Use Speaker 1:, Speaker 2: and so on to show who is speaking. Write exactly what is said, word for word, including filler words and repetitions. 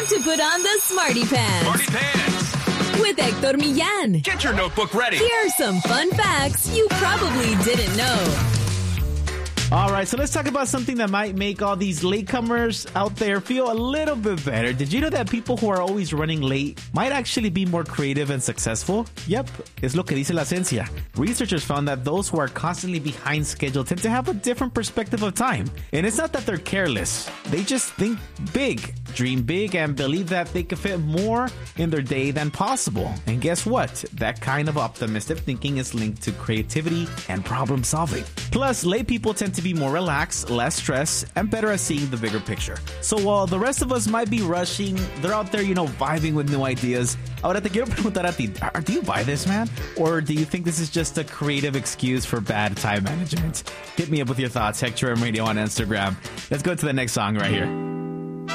Speaker 1: time to put on the Smarty Pants.
Speaker 2: Smarty Pants.
Speaker 1: With Hector Millán.
Speaker 2: Get your notebook ready.
Speaker 1: Here are some fun facts you probably didn't know.
Speaker 3: All right, so let's talk about something that might make all these latecomers out there feel a little bit better. Did you know that people who are always running late might actually be more creative and successful? Yep, es lo que dice la ciencia. Researchers found that those who are constantly behind schedule tend to have a different perspective of time. And it's not that they're careless. They just think big, dream big, and believe that they can fit more in their day than possible. And guess what? That kind of optimistic thinking is linked to creativity and problem solving. Plus, late people tend to be more relaxed, less stressed, and better at seeing the bigger picture. So while the rest of us might be rushing, they're out there, you know, vibing with new ideas. Ahora te quiero preguntar a ti, do you buy this, man? Or do you think this is just a creative excuse for bad time management? Hit me up with your thoughts, Hector M Radio on Instagram. Let's go to the next song right here.